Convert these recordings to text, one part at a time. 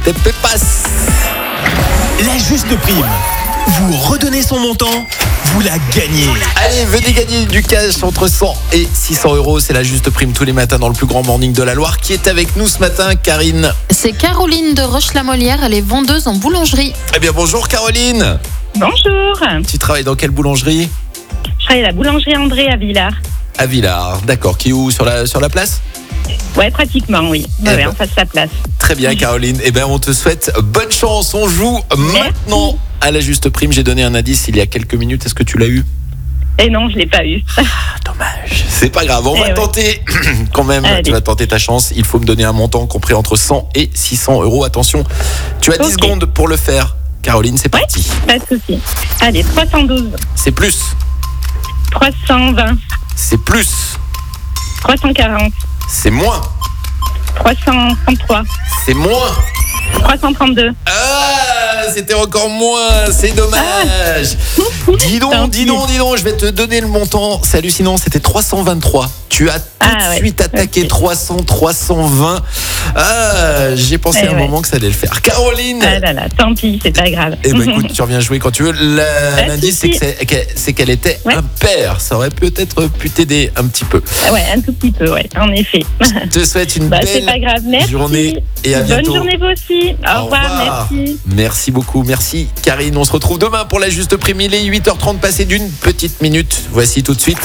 Te Pepas. La juste prime. Vous redonnez son montant, vous la gagnez. Allez, venez gagner du cash entre 100 et 600 euros. C'est la juste prime tous les matins dans le plus grand morning de la Loire. Qui est avec nous ce matin, Karine? C'est Caroline de Roche-la-Molière, elle est vendeuse en boulangerie. Eh bien, bonjour Caroline. Bonjour, Tu travailles dans quelle boulangerie? je travaille à la boulangerie André à Villars. À Villars, d'accord. Qui est où, sur la place? Ouais, pratiquement, oui. Eh Ouais, ben. en face de sa place. Très bien Caroline. Eh bien, on te souhaite bonne chance. On joue maintenant à la juste prime. J'ai donné un indice il y a quelques minutes. Est-ce que tu l'as eu? Et non, je l'ai pas eu. Dommage. C'est pas grave. On va ouais. tenter quand même. Allez. Tu vas tenter ta chance. Il faut me donner un montant compris entre 100 et 600 euros. Attention, tu as 10 Ok. secondes pour le faire. Caroline, c'est Ouais. parti. Pas de souci. Allez, 312, C'est plus. 320, C'est plus. 340, C'est moins. 333, C'est moins. 332. Ah, c'était encore moins. C'est dommage. Dis Tant donc, pis. je vais te donner le montant. C'est hallucinant, c'était 323. Tu as tout de Ouais. suite attaqué. Ok. 300, 320. Ah, j'ai pensé à un Ouais. moment que ça allait le faire. Caroline. Ah là là, tant pis, c'est pas grave. Eh ben écoute, tu reviens jouer quand tu veux. L'indice, c'est souci. c'est qu'elle était Ouais. impaire. Ça aurait peut-être pu t'aider un petit peu. Ah ouais, un tout petit peu, ouais, en effet. Je te souhaite une C'est pas belle grave, merci. journée et à bientôt. Bonne journée vous aussi. Au revoir, merci. Merci beaucoup, merci Karine. On se retrouve demain pour la juste prime. Il est 8h30 passé d'une petite minute. Voici tout de suite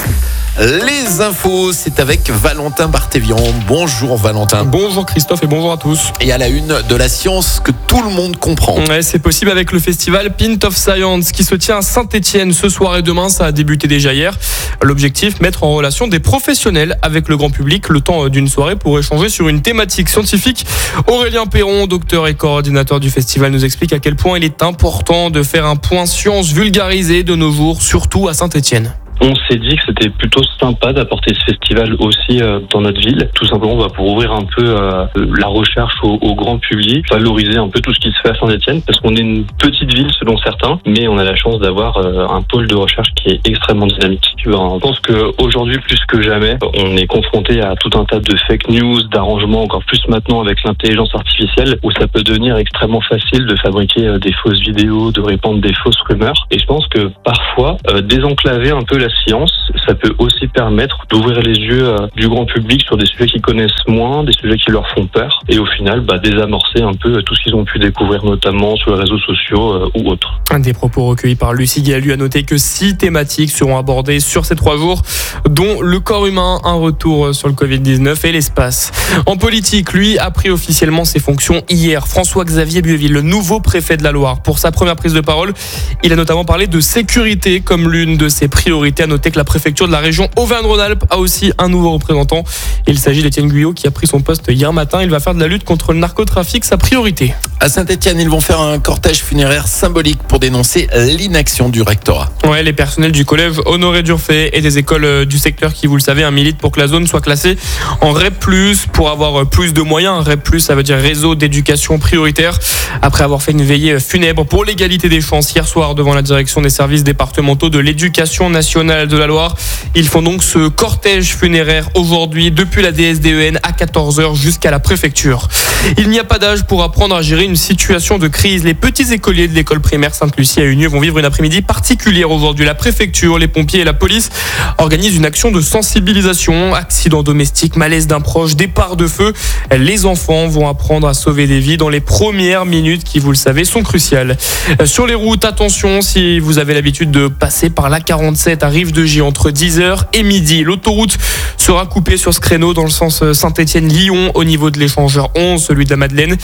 les infos. C'est avec Valentin Barthévian. Bonjour Valentin. Bonjour Christophe et bonjour à tous. Et à la une de la science que tout le monde comprend. Ouais, c'est possible avec le festival Pint of Science qui se tient à Saint-Etienne ce soir et demain. Ça a débuté déjà hier. L'objectif, mettre en relation des professionnels avec le grand public le temps d'une soirée pour échanger sur une thématique scientifique. Aurélien Perron, docteur et coordinateur du festival, nous explique à quel point il est important de faire un point science vulgarisé de nos jours, surtout à Saint-Etienne. On s'est dit que c'était plutôt sympa d'apporter ce festival aussi dans notre ville. Tout simplement pour ouvrir un peu la recherche au grand public, valoriser un peu tout ce qui se fait à Saint-Etienne, parce qu'on est une petite ville selon certains, mais on a la chance d'avoir un pôle de recherche qui est extrêmement dynamique. Je pense qu'aujourd'hui, plus que jamais, on est confronté à tout un tas de fake news, d'arrangements, encore plus maintenant avec l'intelligence artificielle, où ça peut devenir extrêmement facile de fabriquer des fausses vidéos, de répandre des fausses rumeurs. Et je pense que parfois, désenclaver un peu la science, ça peut aussi permettre d'ouvrir les yeux du grand public sur des sujets qu'ils connaissent moins, des sujets qui leur font peur, et au final désamorcer un peu tout ce qu'ils ont pu découvrir, notamment sur les réseaux sociaux ou autres. Un des propos recueillis par Lucie Galu a noté que 6 thématiques seront abordées sur ces 3 jours, dont le corps humain, un retour sur le Covid-19 et l'espace. En politique, lui a pris officiellement ses fonctions hier. François-Xavier Bieuville, le nouveau préfet de la Loire. Pour sa première prise de parole, il a notamment parlé de sécurité comme l'une de ses priorités. À noter que la préfecture de la région Auvergne-Rhône-Alpes a aussi un nouveau représentant. Il s'agit d'Étienne Guyot qui a pris son poste hier matin. Il va faire de la lutte contre le narcotrafic sa priorité. À Saint-Etienne, ils vont faire un cortège funéraire symbolique pour dénoncer l'inaction du rectorat. Ouais, les personnels du collège Honoré Durfé et des écoles du secteur qui, vous le savez, militent pour que la zone soit classée en REP+, pour avoir plus de moyens. REP+, ça veut dire réseau d'éducation prioritaire. Après avoir fait une veillée funèbre pour l'égalité des chances hier soir devant la direction des services départementaux de l'éducation nationale de la Loire, ils font donc ce cortège funéraire aujourd'hui depuis la DSDEN à 14h jusqu'à la préfecture. Il n'y a pas d'âge pour apprendre à gérer une situation de crise. Les petits écoliers de l'école primaire Sainte-Lucie à Unieux vont vivre une après-midi particulière aujourd'hui. La préfecture, les pompiers et la police organisent une action de sensibilisation. Accidents domestiques, malaise d'un proche, départ de feu. Les enfants vont apprendre à sauver des vies dans les premières minutes qui, vous le savez, sont cruciales. Sur les routes, attention, si vous avez l'habitude de passer par l'A47 à Rive-de-Gier entre 10h et midi, l'autoroute sera coupée sur ce créneau dans le sens Saint-Etienne-Lyon au niveau de l'échangeur 11, celui de la Madeleine.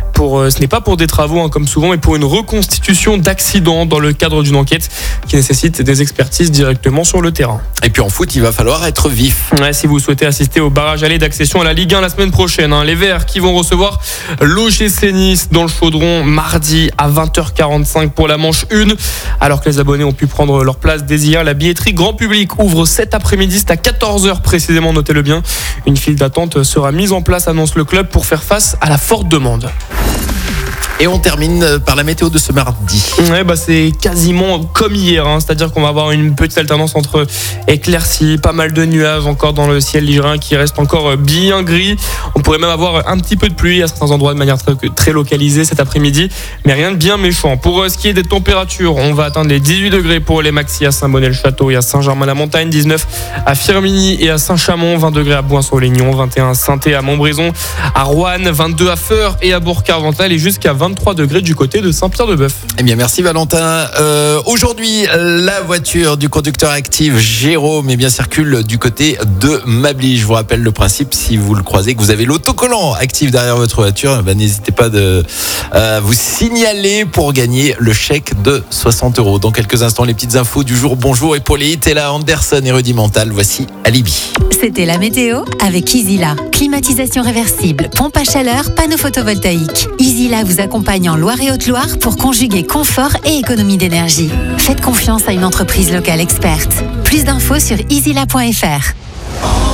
Ce n'est pas pour des travaux comme souvent, mais pour une reconstitution d'accidents dans le cadre d'une enquête qui nécessite des expertises directement sur le terrain. Et puis en foot, il va falloir être vif. Ouais, si vous souhaitez assister au barrage aller d'accession à la Ligue 1 la semaine prochaine, les Verts qui vont recevoir l'OGC Nice dans le Chaudron mardi à 20h45 pour la manche 1. Alors que les abonnés ont pu prendre leur place dès hier, la billetterie grand public ouvre cet après-midi, c'est à 14h précisément, notez-le bien. Une file d'attente sera mise en place, annonce le club, pour faire face à la forte demande. Et on termine par la météo de ce mardi. Ouais, c'est quasiment comme hier, hein. C'est-à-dire qu'on va avoir une petite alternance entre éclaircies, pas mal de nuages encore dans le ciel ligérien qui reste encore bien gris. On pourrait même avoir un petit peu de pluie à certains endroits de manière très localisée cet après-midi, mais rien de bien méchant. Pour ce qui est des températures, on va atteindre les 18 degrés pour les maxi à Saint-Bonnet-le-Château et à Saint-Germain-la-Montagne, 19 à Firminy et à Saint-Chamond, 20 degrés à Bouin-sur-Légnon, 21 à Sainté, à Montbrison, à Roanne, 22 à Feurs et à Bourg-Carvental et jusqu'à 23 degrés du côté de Saint-Pierre-de-Bœuf. Eh bien, merci Valentin. Aujourd'hui, la voiture du conducteur actif Jérôme circule du côté de Mably. Je vous rappelle le principe, si vous le croisez, que vous avez l'autocollant actif derrière votre voiture, n'hésitez pas à vous signaler pour gagner le chèque de 60 €. Dans quelques instants, les petites infos du jour. Bonjour, et pour les hits, Ella Anderson et Rudimental, voici Alibi. C'était la météo avec Easyla. Climatisation réversible, pompe à chaleur, panneaux photovoltaïques. Easyla vous accompagne en Loire et Haute-Loire pour conjuguer confort et économie d'énergie. Faites confiance à une entreprise locale experte. Plus d'infos sur easyla.fr.